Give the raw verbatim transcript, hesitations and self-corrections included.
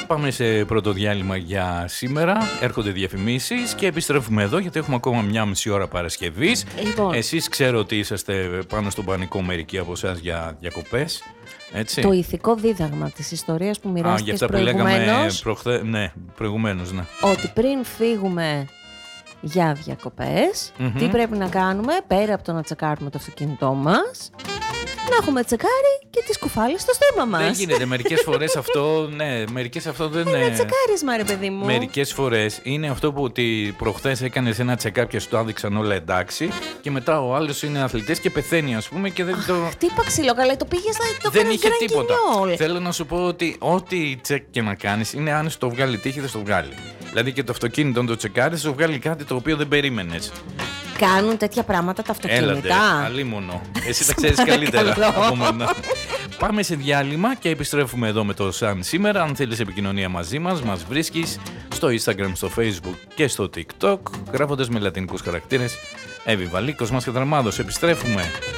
Πάμε σε πρώτο διάλειμμα για σήμερα. Έρχονται διαφημίσεις και επιστρέφουμε εδώ γιατί έχουμε ακόμα μια μισή ώρα Παρασκευής. Λοιπόν. Εσείς ξέρω ότι είσαστε πάνω στον πανικό μερικοί από εσάς για διακοπές. Έτσι. Το ηθικό δίδαγμα της ιστορίας που μοιράστηκες προηγουμένως. Προχθέ... Ναι, προηγουμένως, ναι. Ότι πριν φύγουμε για διακοπές, mm-hmm. τι πρέπει να κάνουμε πέρα από το να τσεκάρουμε το αυτοκίνητό μας, να έχουμε τσεκάρει και τις κουφάλες στο στόμα μας. Δεν γίνεται μερικές φορές αυτό, ναι, μερικές αυτό δεν είναι. Ένα τσεκάρισμα, ρε παιδί μου. Μερικές φορές είναι αυτό που ότι προχθές έκανες ένα τσεκάπ και σου το άδειξαν όλα εντάξει και μετά ο άλλος είναι αθλητής και πεθαίνει, ας πούμε, και δεν Αχ, το. Χτύπα ξύλο, καλά, το πήγες να το Δεν κάνεις είχε τίποτα. γκρανκινιόλ. Θέλω να σου πω ότι ό,τι τσεκ και να κάνεις είναι αν στο βγάλει τύχη, δεν στο βγάλει. Δηλαδή και το αυτοκίνητο το τσεκάρεις, σου βγάλει κάτι το οποίο δεν περίμενες. Κάνουν τέτοια πράγματα τα αυτοκίνητα. Έλατε, αλίμονο. Εσύ τα ξέρεις καλύτερα από μένα. Πάμε σε διάλειμμα και επιστρέφουμε εδώ με το Sun σήμερα. Αν θέλεις επικοινωνία μαζί μας, μας βρίσκεις στο Instagram, στο Facebook και στο TikTok, γράφοντας με λατινικούς χαρακτήρες Εύη Βαλίκος, μας και Δραμάδος. Επιστρέφουμε.